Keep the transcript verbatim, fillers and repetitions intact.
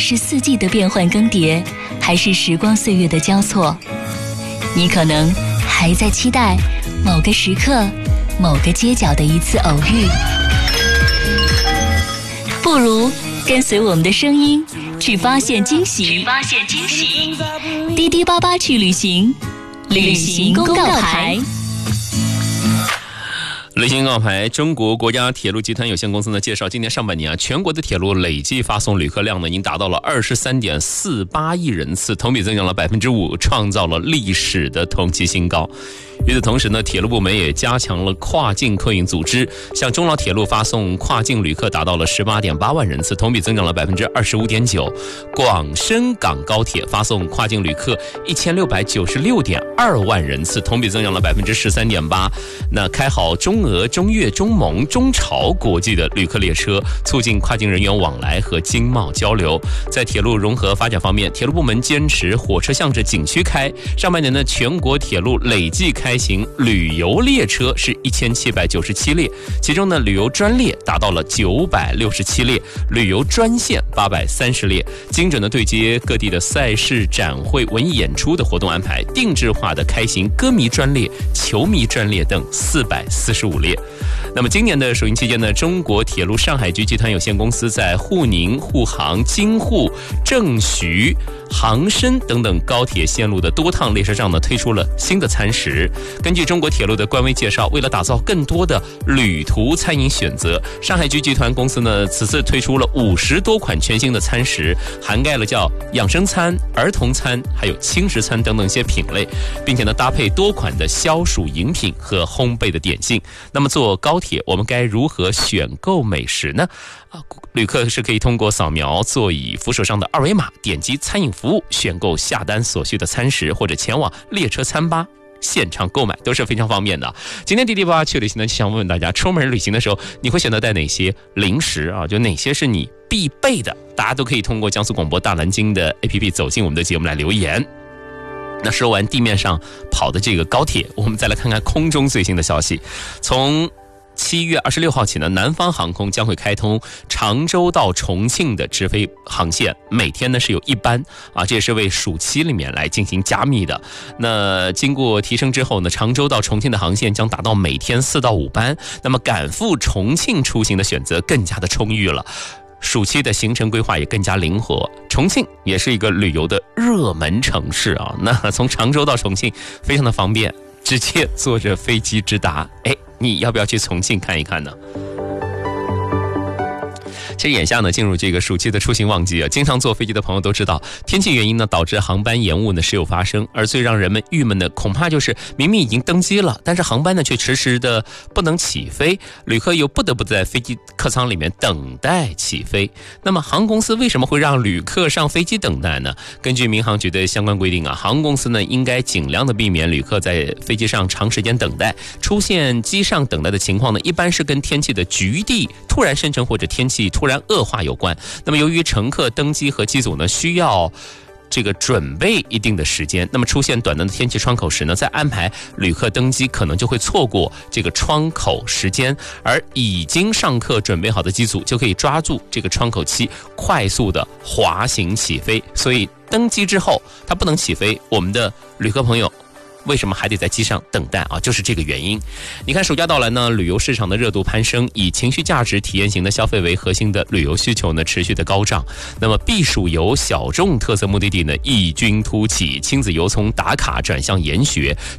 是四季的变换更迭，还是时光岁月的交错？你可能还在期待某个时刻、某个街角的一次偶遇。不如跟随我们的声音，去发现惊喜，去发现惊喜。滴滴八八去旅行，旅行公告牌。 旅行告牌，中国国家铁路集团有限公司呢介绍，今年上半年啊，全国的铁路累计发送旅客量呢，已经达到了二十三点四八亿人次，同比增长了百分之五，创造了历史的同期新高。与此同时呢，铁路部门也加强了跨境客运组织，向中老铁路发送跨境旅客达到了十八点八万人次，同比增长了百分之二十五点九。广深港高铁发送跨境旅客一千六百九十六点二万人次，同比增长了百分之十三点八。那开好中俄、中越、中蒙、中朝国际的旅客列车，促进跨境人员往来和经贸交流。在铁路融合发展方面，铁路部门坚持火车向着景区开。上半年呢，全国铁路累计开行旅游列车是一千七百九十七列，其中呢，旅游专列达到了九百六十七列，旅游专线八百三十列，精准的对接各地的赛事、展会、文艺演出的活动安排，定制化的开行歌迷专列、球迷专列等四百四十五列。那么今年的首映期间呢，中国铁路上海局集团有限公司在沪宁、沪杭、京沪、郑徐、杭深等等高铁线路的多趟列车上呢，推出了新的餐食。根据中国铁路的官微介绍，为了打造更多的旅途餐饮选择，上海局集团公司呢，此次推出了五十多款全新的餐食，涵盖了叫养生餐、儿童餐，还有轻食餐等等一些品类，并且呢，搭配多款的消暑饮品和烘焙的点心。那么坐高铁，我们该如何选购美食呢？啊，旅客是可以通过扫描座椅扶手上的二维码，点击餐饮服务，选购下单所需的餐食，或者前往列车餐吧现场购买，都是非常方便的。今天滴滴八八去旅行呢，就想问问大家，出门旅行的时候，你会选择带哪些零食啊？就哪些是你必备的？大家都可以通过江苏广播大蓝鲸的 A P P 走进我们的节目来留言。那说完地面上跑的这个高铁，我们再来看看空中最新的消息。从七月二十六号起呢，南方航空将会开通常州到重庆的直飞航线，每天呢是有一班啊，这也是为暑期里面来进行加密的。那经过提升之后呢，常州到重庆的航线将达到每天四到五班，那么赶赴重庆出行的选择更加的充裕了。暑期的行程规划也更加灵活，重庆也是一个旅游的热门城市啊。那从常州到重庆非常的方便，直接坐着飞机直达。哎，你要不要去重庆看一看呢？其实眼下呢，进入这个暑期的出行旺季啊，经常坐飞机的朋友都知道，天气原因呢导致航班延误呢时有发生，而最让人们郁闷的恐怕就是明明已经登机了，但是航班呢却迟迟的不能起飞，旅客又不得不在飞机客舱里面等待起飞。那么航空公司为什么会让旅客上飞机等待呢？根据民航局的相关规定啊，航空公司呢应该尽量的避免旅客在飞机上长时间等待。出现机上等待的情况呢，一般是跟天气的局地突然生成或者天气突然恶化有关。那么由于乘客登机和机组呢需要这个准备一定的时间，那么出现短暂的天气窗口时呢，在安排旅客登机可能就会错过这个窗口时间，而已经上课准备好的机组就可以抓住这个窗口期，快速的滑行起飞。所以登机之后它不能起飞，我们的旅客朋友为什么还得在机上等待啊？就是这个原因。你看暑假到来呢，旅游市场的热度攀升，以情绪价值体验型的消费为核心的旅游需求呢持续的高涨。那么避暑游小众特色目的地呢异军突起，亲子游从打卡转向研学，